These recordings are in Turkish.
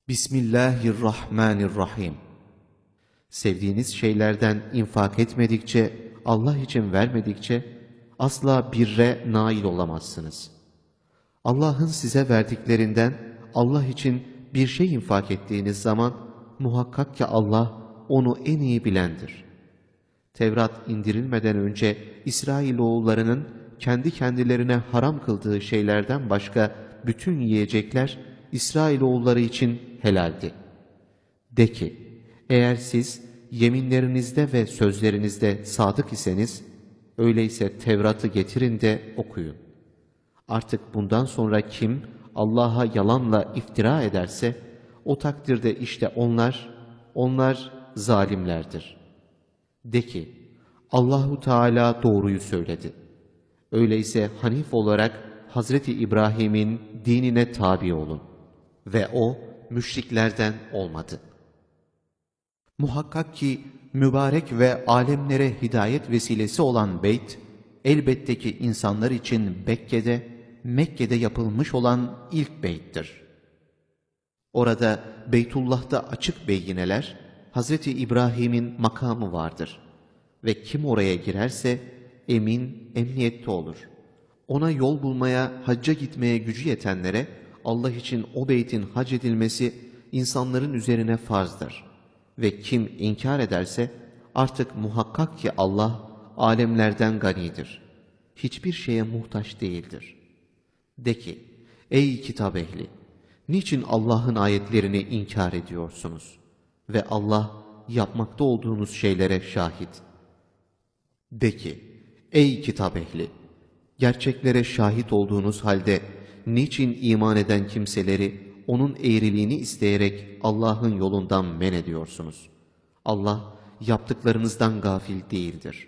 Bismillahirrahmanirrahim. Sevdiğiniz şeylerden infak etmedikçe, Allah için vermedikçe asla birre nail olamazsınız. Allah'ın size verdiklerinden Allah için bir şey infak ettiğiniz zaman muhakkak ki Allah onu en iyi bilendir. Tevrat indirilmeden önce İsrailoğullarının kendi kendilerine haram kıldığı şeylerden başka bütün yiyecekler İsrailoğulları için helaldi. De ki, eğer siz yeminlerinizde ve sözlerinizde sadık iseniz, öyleyse Tevrat'ı getirin de okuyun. Artık bundan sonra kim Allah'a yalanla iftira ederse, o takdirde işte onlar zalimlerdir. De ki, Allahu Teala doğruyu söyledi. Öyleyse Hanif olarak Hazreti İbrahim'in dinine tabi olun ve o müşriklerden olmadı. Muhakkak ki mübarek ve alemlere hidayet vesilesi olan beyt, elbette ki insanlar için Mekke'de yapılmış olan ilk beyttir. Orada Beytullah'ta açık beyineler, Hazreti İbrahim'in makamı vardır ve kim oraya girerse emniyette olur. Ona yol bulmaya, hacca gitmeye gücü yetenlere Allah için o beytin hac edilmesi insanların üzerine farzdır. Ve kim inkar ederse artık muhakkak ki Allah alemlerden ganidir. Hiçbir şeye muhtaç değildir. De ki, ey kitap ehli! Niçin Allah'ın ayetlerini inkar ediyorsunuz? Ve Allah yapmakta olduğunuz şeylere şahit. De ki, ey kitap ehli! Gerçeklere şahit olduğunuz halde niçin iman eden kimseleri onun eğriliğini isteyerek Allah'ın yolundan men ediyorsunuz? Allah yaptıklarınızdan gafil değildir.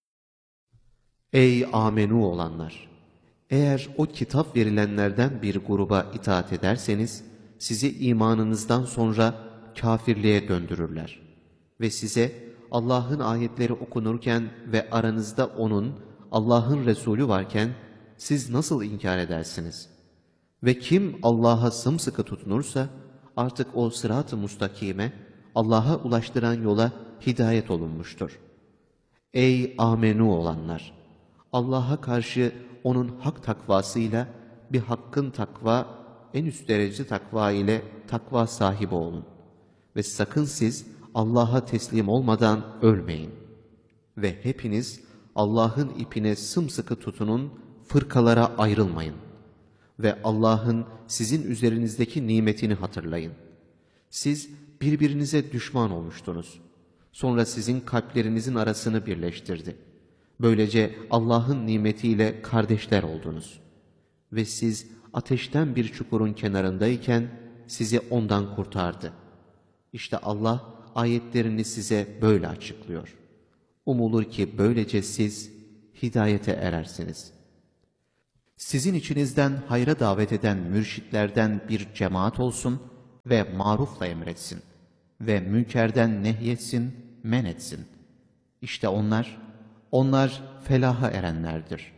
Ey amenu olanlar! Eğer o kitap verilenlerden bir gruba itaat ederseniz, sizi imanınızdan sonra kafirliğe döndürürler. Ve size Allah'ın ayetleri okunurken ve aranızda Allah'ın Resulü varken siz nasıl inkar edersiniz? Ve kim Allah'a sımsıkı tutunursa artık o sırat-ı mustakime, Allah'a ulaştıran yola hidayet olunmuştur. Ey amenu olanlar! Allah'a karşı onun hak takvasıyla bir hakkın en üst derece takva ile takva sahibi olun. Ve sakın siz Allah'a teslim olmadan ölmeyin. Ve hepiniz Allah'ın ipine sımsıkı tutunun, fırkalara ayrılmayın. Ve Allah'ın sizin üzerinizdeki nimetini hatırlayın. Siz birbirinize düşman olmuştunuz. Sonra sizin kalplerinizin arasını birleştirdi. Böylece Allah'ın nimetiyle kardeşler oldunuz. Ve siz ateşten bir çukurun kenarındayken sizi ondan kurtardı. İşte Allah ayetlerini size böyle açıklıyor. Umulur ki böylece siz hidayete erersiniz. Sizin içinizden hayra davet eden mürşitlerden bir cemaat olsun ve marufla emretsin ve münkerden nehyetsin, men etsin. İşte onlar felaha erenlerdir.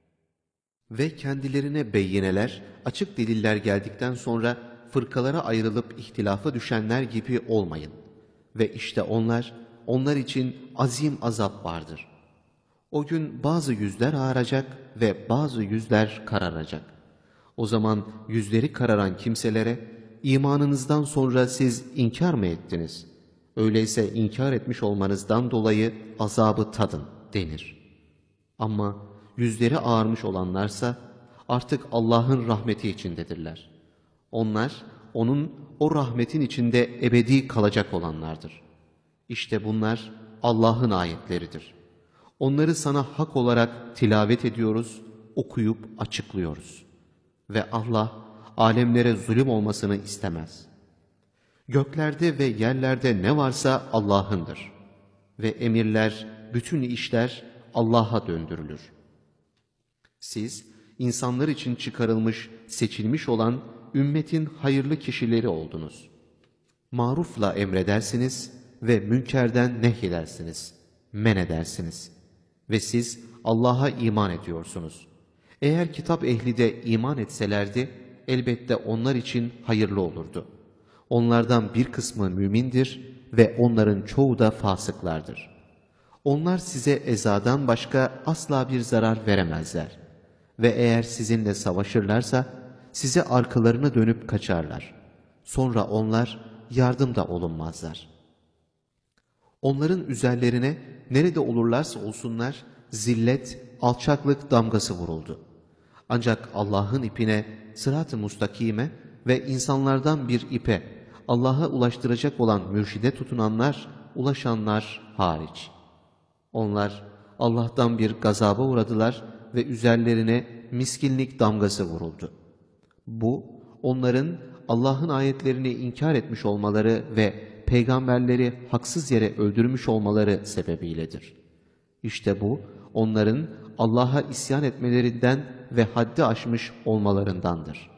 Ve kendilerine beyineler, açık deliller geldikten sonra fırkalara ayrılıp ihtilafa düşenler gibi olmayın. Ve işte onlar için azim azap vardır. O gün bazı yüzler ağaracak ve bazı yüzler kararacak. O zaman yüzleri kararan kimselere, imanınızdan sonra siz inkar mı ettiniz? Öyleyse inkar etmiş olmanızdan dolayı azabı tadın denir. Ama yüzleri ağarmış olanlarsa artık Allah'ın rahmeti içindedirler. Onlar onun o rahmetin içinde ebedi kalacak olanlardır. İşte bunlar Allah'ın ayetleridir. Onları sana hak olarak tilavet ediyoruz, okuyup açıklıyoruz. Ve Allah alemlere zulüm olmasını istemez. Göklerde ve yerlerde ne varsa Allah'ındır. Ve emirler, bütün işler Allah'a döndürülür. Siz insanlar için çıkarılmış, seçilmiş olan ümmetin hayırlı kişileri oldunuz. Marufla emredersiniz ve münkerden nehyedersiniz, men edersiniz. Ve siz Allah'a iman ediyorsunuz. Eğer kitap ehli de iman etselerdi, elbette onlar için hayırlı olurdu. Onlardan bir kısmı mümindir ve onların çoğu da fasıklardır. Onlar size ezadan başka asla bir zarar veremezler. Ve eğer sizinle savaşırlarsa size arkalarını dönüp kaçarlar. Sonra onlar yardım da olunmazlar. Onların üzerlerine nerede olurlarsa olsunlar zillet, alçaklık damgası vuruldu. Ancak Allah'ın ipine, sırat-ı mustakime ve insanlardan bir ipe, Allah'a ulaştıracak olan mürşide tutunanlar, ulaşanlar hariç. Onlar Allah'tan bir gazaba uğradılar ve üzerlerine miskinlik damgası vuruldu. Bu, onların Allah'ın ayetlerini inkar etmiş olmaları ve peygamberleri haksız yere öldürmüş olmaları sebebiyledir. İşte bu, onların Allah'a isyan etmelerinden ve haddi aşmış olmalarındandır.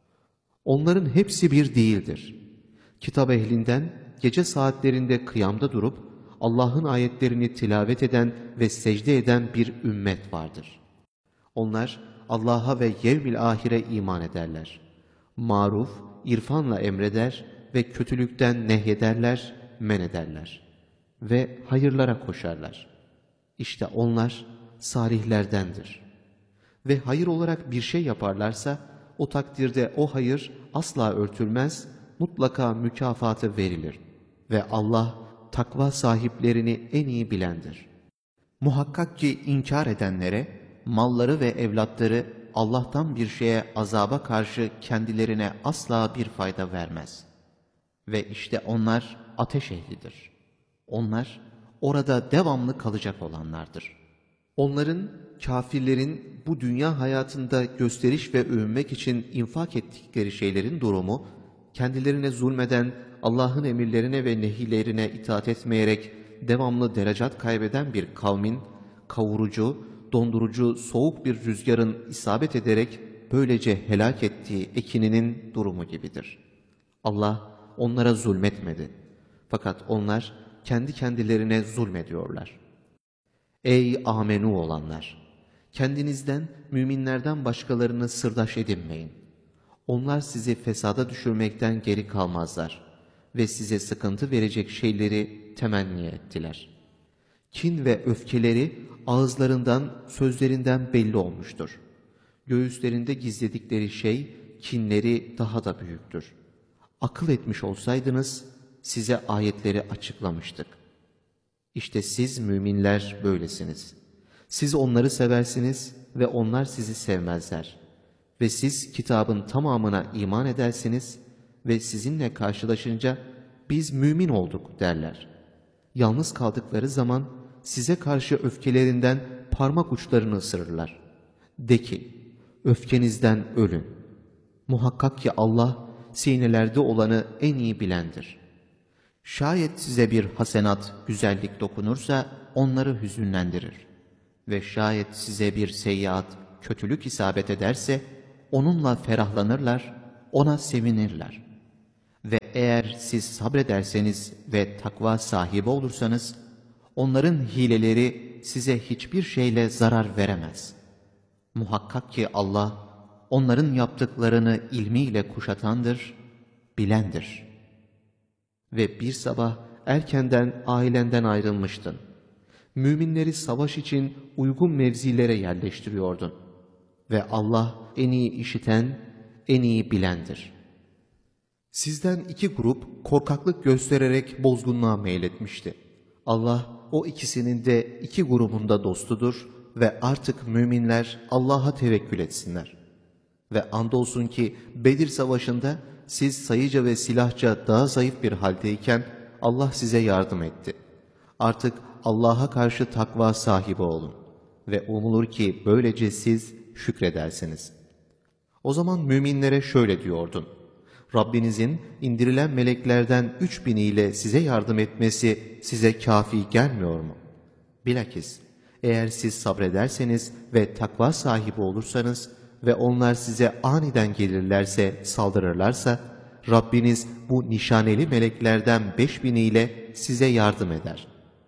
Onların hepsi bir değildir. Kitap ehlinden gece saatlerinde kıyamda durup Allah'ın ayetlerini tilavet eden ve secde eden bir ümmet vardır. Onlar Allah'a ve yevmil ahire iman ederler. Maruf, irfanla emreder ve kötülükten nehyederler, men ederler. Ve hayırlara koşarlar. İşte onlar salihlerdendir. Ve hayır olarak bir şey yaparlarsa, o takdirde o hayır asla örtülmez, mutlaka mükafatı verilir. Ve Allah takva sahiplerini en iyi bilendir. Muhakkak ki inkar edenlere, malları ve evlatları Allah'tan bir şeye azaba karşı kendilerine asla bir fayda vermez. Ve işte onlar ateş ehlidir. Onlar orada devamlı kalacak olanlardır. Onların, kafirlerin bu dünya hayatında gösteriş ve övünmek için infak ettikleri şeylerin durumu, kendilerine zulmeden, Allah'ın emirlerine ve nehirlerine itaat etmeyerek devamlı derecat kaybeden bir kavmin, kavurucu, dondurucu, soğuk bir rüzgarın isabet ederek böylece helak ettiği ekininin durumu gibidir. Allah onlara zulmetmedi. Fakat onlar kendi kendilerine zulmediyorlar. Ey amenu olanlar! Kendinizden, müminlerden başkalarını sırdaş edinmeyin. Onlar sizi fesada düşürmekten geri kalmazlar ve size sıkıntı verecek şeyleri temenni ettiler. Kin ve öfkeleri ağızlarından, sözlerinden belli olmuştur. Göğüslerinde gizledikleri şey, kinleri daha da büyüktür. Akıl etmiş olsaydınız, size ayetleri açıklamıştık. İşte siz müminler böylesiniz. Siz onları seversiniz ve onlar sizi sevmezler. Ve siz kitabın tamamına iman edersiniz ve sizinle karşılaşınca biz mümin olduk derler. Yalnız kaldıkları zaman size karşı öfkelerinden parmak uçlarını ısırırlar. De ki, öfkenizden ölün. Muhakkak ki Allah sinelerde olanı en iyi bilendir. Şayet size bir hasenat, güzellik dokunursa onları hüzünlendirir. Ve şayet size bir seyyiat, kötülük isabet ederse onunla ferahlanırlar, ona sevinirler. Ve eğer siz sabrederseniz ve takva sahibi olursanız, onların hileleri size hiçbir şeyle zarar veremez. Muhakkak ki Allah, onların yaptıklarını ilmiyle kuşatandır, bilendir. Ve bir sabah erkenden ailenden ayrılmıştın. Müminleri savaş için uygun mevzilere yerleştiriyordun. Ve Allah en iyi işiten, en iyi bilendir. Sizden iki grup korkaklık göstererek bozgunluğa meyletmişti. Allah o ikisinin de iki grubunda dostudur ve artık müminler Allah'a tevekkül etsinler. Ve andolsun ki Bedir Savaşı'nda siz sayıca ve silahça daha zayıf bir haldeyken Allah size yardım etti. Artık Allah'a karşı takva sahibi olun ve umulur ki böylece siz şükredersiniz. O zaman müminlere şöyle diyordun: Rabbinizin indirilen meleklerden 3000 ile size yardım etmesi size kafi gelmiyor mu? Bilakis eğer siz sabrederseniz ve takva sahibi olursanız ve onlar size aniden gelirlerse, saldırırlarsa, Rabbiniz bu nişaneli meleklerden 5000 ile size yardım eder.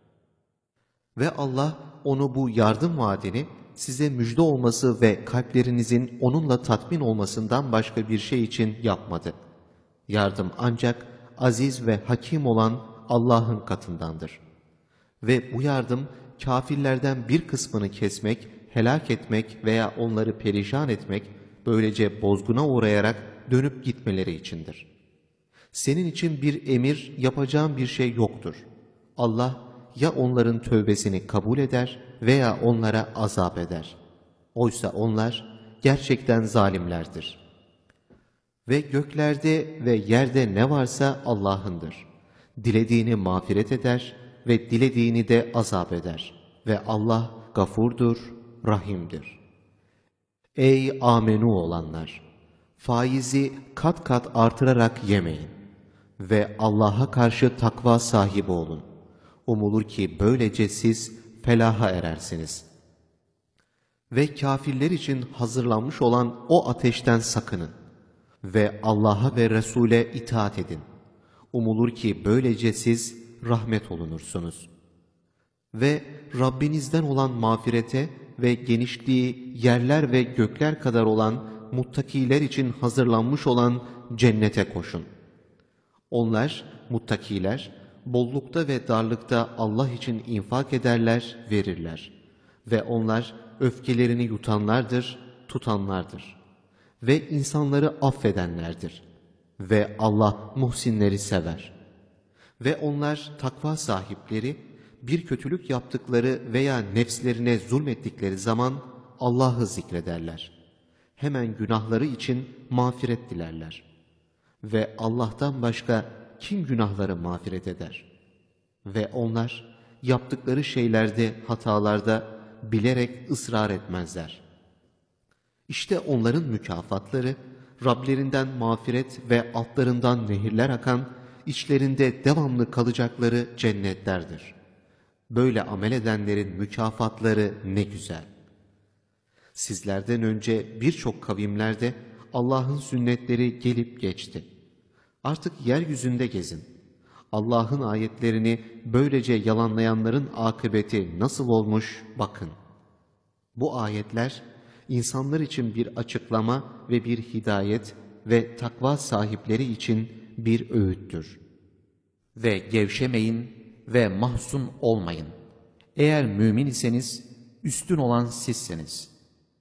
Ve Allah onu bu yardım vaadini size müjde olması ve kalplerinizin onunla tatmin olmasından başka bir şey için yapmadı. Yardım ancak aziz ve hakim olan Allah'ın katındandır. Ve bu yardım kâfirlerden bir kısmını kesmek, helak etmek veya onları perişan etmek, böylece bozguna uğrayarak dönüp gitmeleri içindir. Senin için bir emir, yapacağın bir şey yoktur. Allah ya onların tövbesini kabul eder veya onlara azap eder. Oysa onlar gerçekten zalimlerdir. Ve göklerde ve yerde ne varsa Allah'ındır. Dilediğini mağfiret eder ve dilediğini de azap eder. Ve Allah gafurdur, rahimdir. Ey amenu olanlar! Faizi kat kat artırarak yemeyin. Ve Allah'a karşı takva sahibi olun. Umulur ki böylece siz felaha erersiniz. Ve kâfirler için hazırlanmış olan o ateşten sakının. Ve Allah'a ve Resul'e itaat edin. Umulur ki böylece siz rahmet olunursunuz. Ve Rabbinizden olan mağfirete ve genişliği yerler ve gökler kadar olan muttakiler için hazırlanmış olan cennete koşun. Onlar, muttakiler, bollukta ve darlıkta Allah için infak ederler, verirler. Ve onlar öfkelerini yutanlardır, tutanlardır. Ve insanları affedenlerdir. Ve Allah muhsinleri sever. Ve onlar takva sahipleri, bir kötülük yaptıkları veya nefslerine zulmettikleri zaman Allah'ı zikrederler. Hemen günahları için mağfiret dilerler. Ve Allah'tan başka kim günahları mağfiret eder? Ve onlar yaptıkları şeylerde, hatalarda bilerek ısrar etmezler. İşte onların mükafatları, Rablerinden mağfiret ve altlarından nehirler akan, içlerinde devamlı kalacakları cennetlerdir. Böyle amel edenlerin mükafatları ne güzel. Sizlerden önce birçok kavimlerde Allah'ın sünnetleri gelip geçti. Artık yeryüzünde gezin. Allah'ın ayetlerini böylece yalanlayanların akıbeti nasıl olmuş bakın. Bu ayetler insanlar için bir açıklama ve bir hidayet ve takva sahipleri için bir öğüttür. Ve gevşemeyin ve mahzun olmayın. Eğer mümin iseniz üstün olan sizsiniz.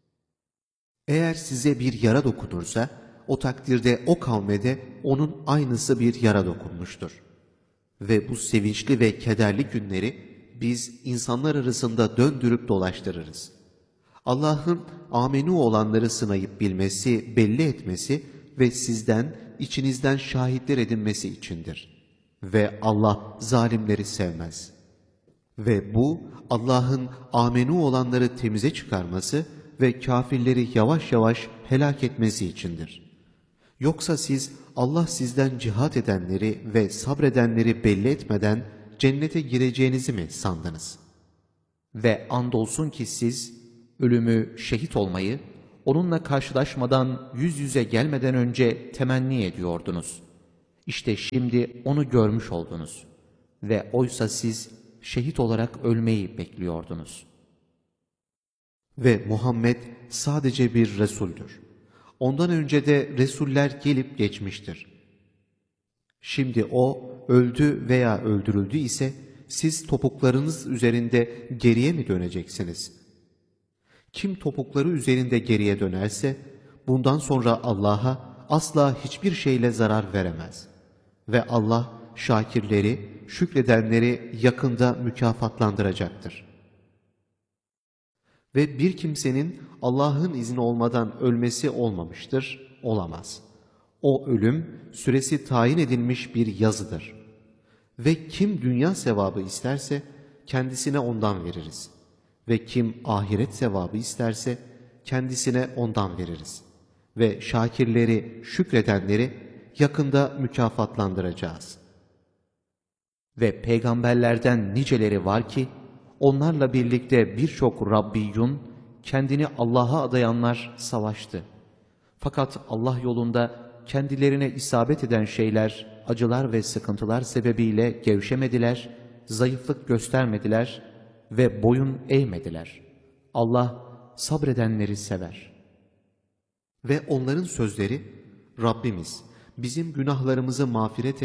Eğer size bir yara dokunursa o takdirde o kavme de onun aynısı bir yara dokunmuştur. Ve bu sevinçli ve kederli günleri biz insanlar arasında döndürüp dolaştırırız. Allah'ın amenu olanları sınayıp bilmesi, belli etmesi ve sizden, içinizden şahitler edinmesi içindir. Ve Allah zalimleri sevmez. Ve bu Allah'ın amenu olanları temize çıkarması ve kâfirleri yavaş yavaş helak etmesi içindir. Yoksa siz Allah sizden cihat edenleri ve sabredenleri belli etmeden cennete gireceğinizi mi sandınız? Ve andolsun ki siz ölümü, şehit olmayı onunla karşılaşmadan, yüz yüze gelmeden önce temenni ediyordunuz. İşte şimdi onu görmüş oldunuz. Ve oysa siz şehit olarak ölmeyi bekliyordunuz. Ve Muhammed sadece bir Resul'dür. Ondan önce de Resuller gelip geçmiştir. Şimdi o öldü veya öldürüldü ise siz topuklarınız üzerinde geriye mi döneceksiniz? Kim topukları üzerinde geriye dönerse bundan sonra Allah'a asla hiçbir şeyle zarar veremez. Ve Allah şakirleri, şükredenleri yakında mükafatlandıracaktır. Ve bir kimsenin Allah'ın izni olmadan ölmesi olmamıştır, olamaz. O ölüm süresi tayin edilmiş bir yazıdır. Ve kim dünya sevabı isterse kendisine ondan veririz. Ve kim ahiret sevabı isterse kendisine ondan veririz. Ve şakirleri, şükredenleri yakında mükafatlandıracağız. Ve peygamberlerden niceleri var ki, onlarla birlikte birçok Rabbiyun, kendini Allah'a adayanlar savaştı. Fakat Allah yolunda kendilerine isabet eden şeyler, acılar ve sıkıntılar sebebiyle gevşemediler, zayıflık göstermediler ve boyun eğmediler. Allah sabredenleri sever. Ve onların sözleri, Rabbimiz bizim günahlarımızı mağfiret et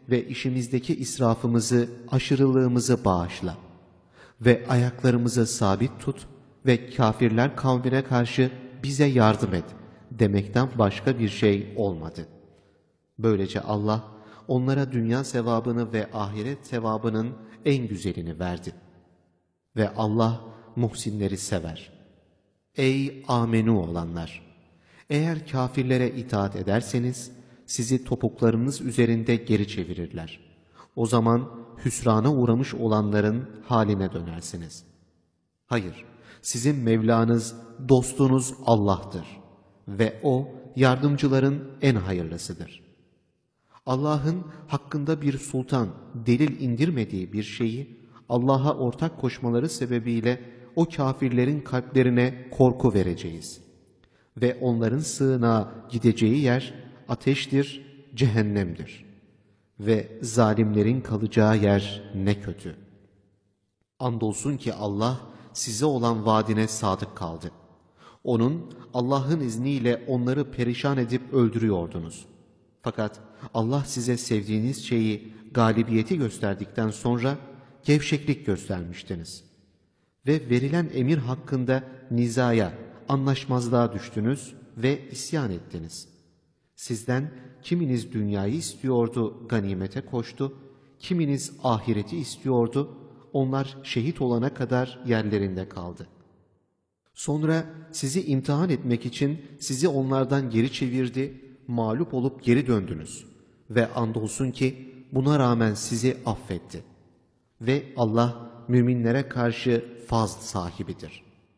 ve işimizdeki israfımızı, aşırılığımızı bağışla. Ve ayaklarımızı sabit tut ve kâfirler kavmine karşı bize yardım et demekten başka bir şey olmadı. Böylece Allah onlara dünya sevabını ve ahiret sevabının en güzelini verdi. Ve Allah muhsinleri sever. Ey amenu olanlar! Eğer kâfirlere itaat ederseniz sizi topuklarınız üzerinde geri çevirirler. O zaman hüsrana uğramış olanların haline dönersiniz. Hayır, sizin Mevlanız, dostunuz Allah'tır ve O yardımcıların en hayırlısıdır. Allah'ın hakkında bir sultan delil indirmediği bir şeyi Allah'a ortak koşmaları sebebiyle o kâfirlerin kalplerine korku vereceğiz. Ve onların sığınağa gideceği yer ateştir, cehennemdir. Ve zalimlerin kalacağı yer ne kötü. Andolsun ki Allah size olan vaadine sadık kaldı. Allah'ın izniyle onları perişan edip öldürüyordunuz. Fakat Allah size sevdiğiniz şeyi, galibiyeti gösterdikten sonra gevşeklik göstermiştiniz. Ve verilen emir hakkında nizaya, anlaşmazlığa düştünüz ve isyan ettiniz. Sizden kiminiz dünyayı istiyordu, ganimete koştu, kiminiz ahireti istiyordu, onlar şehit olana kadar yerlerinde kaldı. Sonra sizi imtihan etmek için sizi onlardan geri çevirdi, mağlup olup geri döndünüz. Ve andolsun ki buna rağmen sizi affetti. Ve Allah müminlere karşı fazl sahibidir.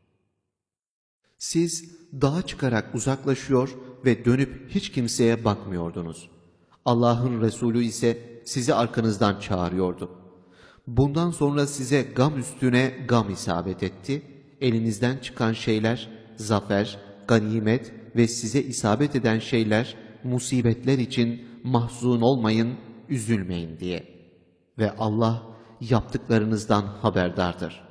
Siz dağa çıkarak uzaklaşıyor ve dönüp hiç kimseye bakmıyordunuz. Allah'ın Resulü ise sizi arkanızdan çağırıyordu. Bundan sonra size gam üstüne gam isabet etti. Elinizden çıkan şeyler, zafer, ganimet ve size isabet eden şeyler, musibetler için mahzun olmayın, üzülmeyin diye. Ve Allah yaptıklarınızdan haberdardır.